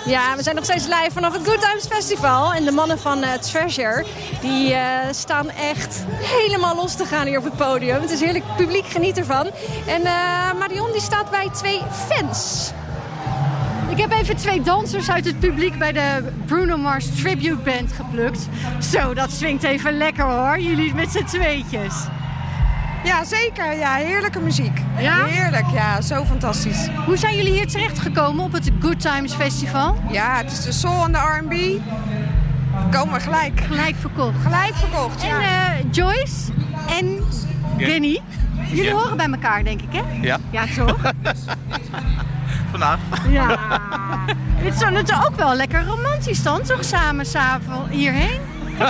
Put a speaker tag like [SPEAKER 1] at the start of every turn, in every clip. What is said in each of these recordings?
[SPEAKER 1] Ja, we zijn nog steeds live vanaf het Good Times Festival. En de mannen van Treasure, die staan echt helemaal los te gaan hier op het podium. Het is heerlijk, het publiek geniet ervan. En Marion die staat bij 2 fans.
[SPEAKER 2] Ik heb even 2 dansers uit het publiek bij de Bruno Mars Tribute Band geplukt. Zo, dat swingt even lekker hoor, jullie met z'n tweetjes.
[SPEAKER 3] Ja, zeker. Ja, heerlijke muziek.
[SPEAKER 2] Ja?
[SPEAKER 3] Heerlijk, ja. Zo fantastisch.
[SPEAKER 2] Hoe zijn jullie hier terechtgekomen op het Good Times Festival?
[SPEAKER 3] Ja, het is de soul en de R&B. Komen we gelijk.
[SPEAKER 2] Gelijk verkocht.
[SPEAKER 3] Gelijk verkocht, ja.
[SPEAKER 2] En Joyce en Benny, jullie horen bij elkaar, denk ik, hè?
[SPEAKER 4] Ja.
[SPEAKER 2] Ja, toch?
[SPEAKER 4] Vandaag.
[SPEAKER 2] Ja. Het is natuurlijk ook wel lekker romantisch dan, toch? Samen s'avonds hierheen.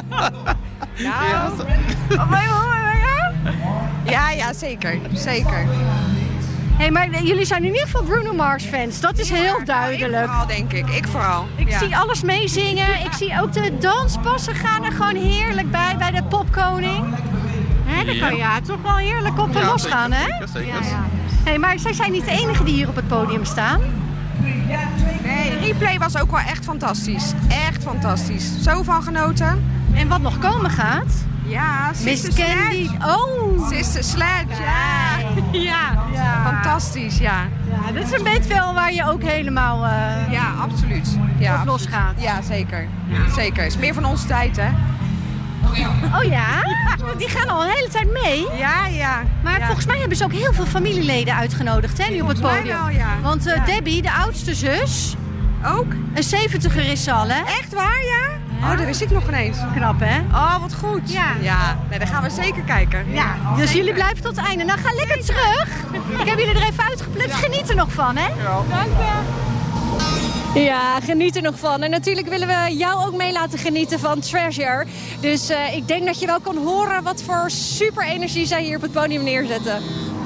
[SPEAKER 3] Ja, zeker. Zeker.
[SPEAKER 2] Hey, maar jullie zijn in ieder geval Bruno Mars fans. Dat is heel duidelijk.
[SPEAKER 3] Ik vooral, denk ik. Ik vooral.
[SPEAKER 2] Ik zie alles meezingen. Ik zie ook de danspassen gaan er gewoon heerlijk bij de popkoning. Hè, daar kan je toch wel heerlijk op losgaan, hè?
[SPEAKER 4] Zeker.
[SPEAKER 2] Ja. Hey, maar zij zijn niet de enige die hier op het podium staan.
[SPEAKER 3] Nee, Replay was ook wel echt fantastisch. Echt fantastisch. Zo van genoten.
[SPEAKER 2] En wat nog komen gaat?
[SPEAKER 3] Ja,
[SPEAKER 2] Miss Candy. Oh!
[SPEAKER 3] Sister Sledge, ja. Fantastisch, ja.
[SPEAKER 2] Ja, dit is een beetje wel waar je ook helemaal
[SPEAKER 3] ja, absoluut. Ja,
[SPEAKER 2] op losgaat.
[SPEAKER 3] Ja, zeker. Ja. Zeker. Is meer van onze tijd, hè?
[SPEAKER 2] Oh ja? Die gaan al een hele tijd mee.
[SPEAKER 3] Ja.
[SPEAKER 2] Maar volgens mij hebben ze ook heel veel familieleden uitgenodigd, hè, nu op het podium.
[SPEAKER 3] Wel, ja.
[SPEAKER 2] Want Debbie, de oudste zus,
[SPEAKER 3] ook?
[SPEAKER 2] Een 70er is ze al, hè?
[SPEAKER 3] Echt waar, ja? Oh, dat wist ik nog ineens.
[SPEAKER 2] Knap, hè?
[SPEAKER 3] Oh, wat goed. Ja. Nee, dan gaan we zeker kijken.
[SPEAKER 2] Ja. Dus zeker. Jullie blijven tot het einde. Nou, ga lekker terug. Ik heb jullie er even uitgeplukt. Geniet er nog van, hè?
[SPEAKER 3] Ja.
[SPEAKER 2] Dank je.
[SPEAKER 1] Ja, geniet er nog van. En natuurlijk willen we jou ook mee laten genieten van Treasure. Dus ik denk dat je wel kan horen wat voor super energie zij hier op het podium neerzetten.